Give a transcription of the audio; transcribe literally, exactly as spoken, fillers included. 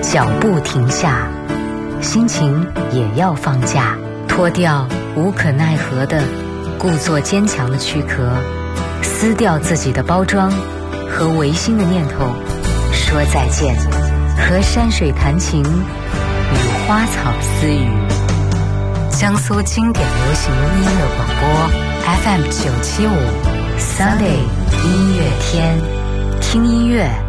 脚步停下，心情也要放假，脱掉无可奈何的故作坚强的躯壳，撕掉自己的包装和违心的念头，说再见，和山水弹琴，与花草私语。江苏经典流行音乐广播 F M 九七五 Sunday 音乐天，听音乐